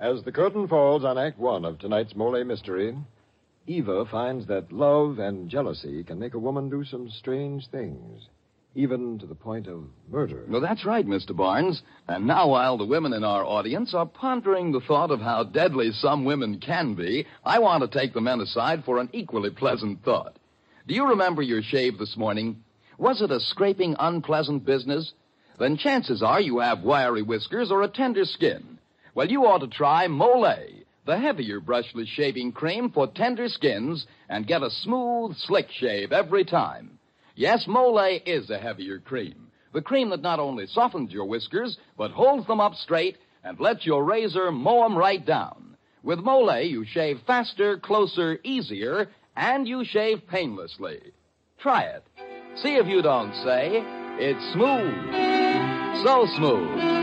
As the curtain falls on Act One of tonight's Mole Mystery, Eva finds that love and jealousy can make a woman do some strange things, even to the point of murder. Well, that's right, Mr. Barnes. And now, while the women in our audience are pondering the thought of how deadly some women can be, I want to take the men aside for an equally pleasant thought. Do you remember your shave this morning? Was it a scraping, unpleasant business? Then chances are you have wiry whiskers or a tender skin. Well, you ought to try Mole, the heavier brushless shaving cream for tender skins, and get a smooth, slick shave every time. Yes, Mole is a heavier cream. The cream that not only softens your whiskers, but holds them up straight and lets your razor mow them right down. With Mole, you shave faster, closer, easier, and you shave painlessly. Try it. See if you don't say, it's smooth. So smooth.